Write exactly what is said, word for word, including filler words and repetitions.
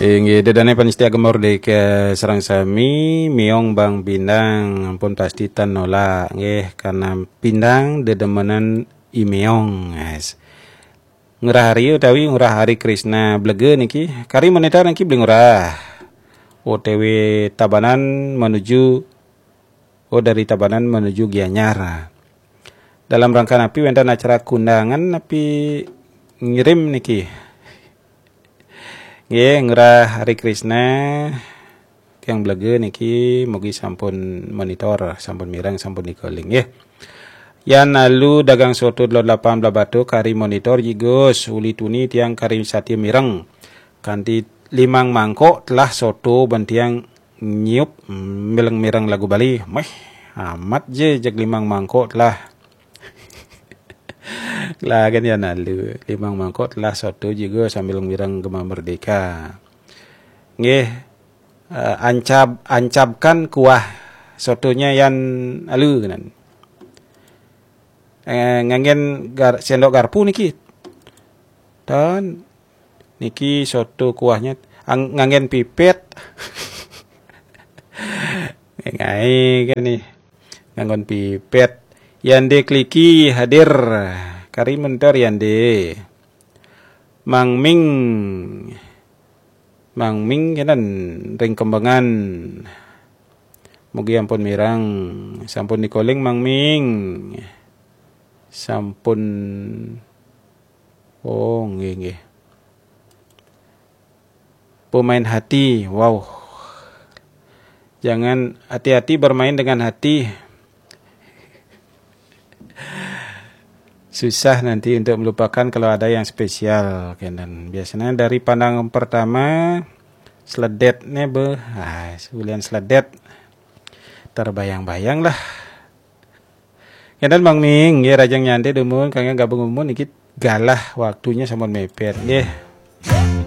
Inggih dedane panitia Merdeka sareng sami miong Bang Pindang ampun pasti tan nolak nggih karena Pindang dedemenan imeong guys. Ngurah hari utawi ngurah hari Krishna blege niki kari monetar niki beli ngurah O T W Tabanan menuju oh dari Tabanan menuju Gianyar. Dalam rangka napi wenten acara kundangan napi ngirim niki nggih ngurah hari Krishna tiang blege niki mugi sampun monitor sampun mirang sampun dikoling nggih. Yan lalu dagang soto delapan belas batu kari monitor jigos uli tuni tiang kari sati mireng kanti limang mangkok telah soto bantiang nyiup mileng mireng lagu Bali meh amat je jeg limang mangkok telah lah kan ya nalu limang mangkok telah soto juga sambil mireng Gema Merdeka nggih uh, ancap ancapkan kuah sotonya yang alu kan eh, ngangen gar, sendok garpu niki dan niki soto kuahnya ang, ngangen pipet ngai kan nih ngangon pipet yande kliki hadir kari mentor yande Mang Ming Mang Ming kanan ring kembangan mugi ampun mirang sampun dikoling Mang Ming sampun oh nggih nggih pemain hati wow jangan hati-hati bermain dengan hati susah nanti untuk melupakan kalau ada yang spesial dan biasanya dari pandangan pertama seledetnya be ah sulian seledet terbayang-bayang lah dan Mang Ming ya rajang nyante demun kangen gabung umun dikit galah waktunya sama mepet nggih.